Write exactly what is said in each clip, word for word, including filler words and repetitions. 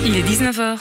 Il est dix-neuf heures.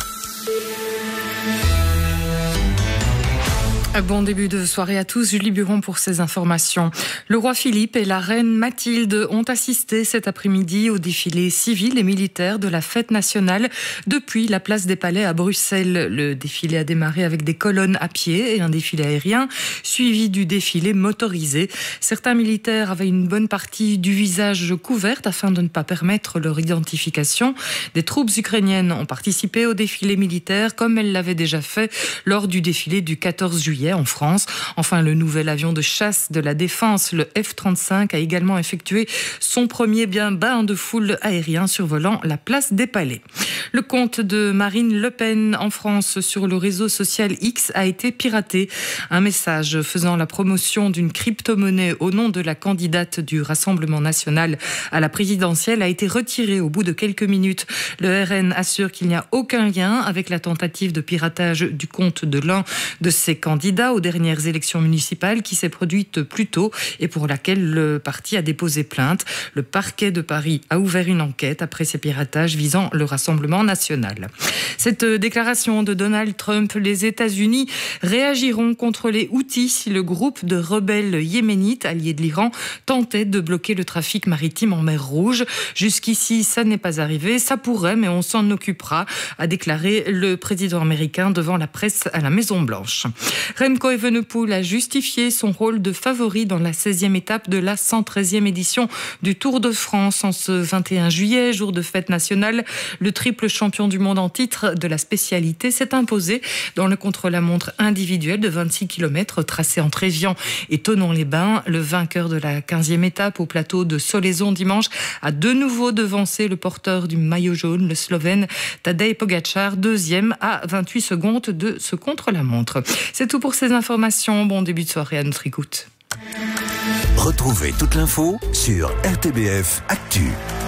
Bon début de soirée à tous, Julie Buron pour ces informations. Le roi Philippe et la reine Mathilde ont assisté cet après-midi au défilé civil et militaire de la fête nationale depuis la place des Palais à Bruxelles. Le défilé a démarré avec des colonnes à pied et un défilé aérien, suivi du défilé motorisé. Certains militaires avaient une bonne partie du visage couverte afin de ne pas permettre leur identification. Des troupes ukrainiennes ont participé au défilé militaire comme elles l'avaient déjà fait lors du défilé du quatorze juillet en France. Enfin, le nouvel avion de chasse de la Défense, le F trente-cinq, a également effectué son premier bien bain de foule aérien survolant la place des Palais. Le compte de Marine Le Pen en France sur le réseau social X a été piraté. Un message faisant la promotion d'une crypto-monnaie au nom de la candidate du Rassemblement national à la présidentielle a été retiré au bout de quelques minutes. Le R N assure qu'il n'y a aucun lien avec la tentative de piratage du compte de l'un de ses candidats aux dernières élections municipales qui s'est produite plus tôt et pour laquelle le parti a déposé plainte. Le parquet de Paris a ouvert une enquête après ces piratages visant le Rassemblement national. Cette déclaration de Donald Trump, les États-Unis réagiront contre les Houthis. Le groupe de rebelles yéménites alliés de l'Iran tentait de bloquer le trafic maritime en mer Rouge. Jusqu'ici, ça n'est pas arrivé. Ça pourrait, mais on s'en occupera, a déclaré le président américain devant la presse à la Maison-Blanche. Remco Evenepoel a justifié son rôle de favori dans la seizième étape de la cent treizième édition du Tour de France. En ce vingt et un juillet, jour de fête nationale, le triple champion du monde en titre de la spécialité s'est imposé dans le contre-la-montre individuel de vingt-six kilomètres tracé entre Évian et Thonon-les-Bains. Le vainqueur de la quinzième étape au plateau de Solaizon dimanche a de nouveau devancé le porteur du maillot jaune, le Slovène Tadej Pogačar, deuxième à vingt-huit secondes de ce contre-la-montre. C'est tout pour ces informations. Bon début de soirée à notre écoute. Retrouvez toute l'info sur R T B F Actu.